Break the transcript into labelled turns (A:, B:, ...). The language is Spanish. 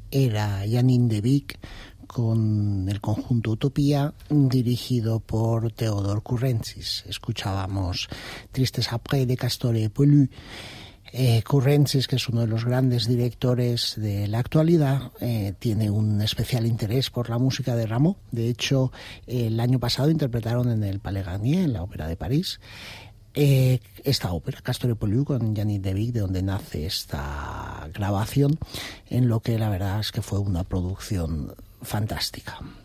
A: era Janine de Vic con el conjunto Utopía, dirigido por Theodore Currentzis. Escuchábamos Tristes après de Castor et Poilu. Currentzis, que es uno de los grandes directores de la actualidad, tiene un especial interés por la música de Rameau. De hecho, el año pasado interpretaron en el Palais Garnier, en la Ópera de París, esta ópera, Castor et Poilu, con Janine de Vic, de donde nace esta grabación, en lo que la verdad es que fue una producción fantástica.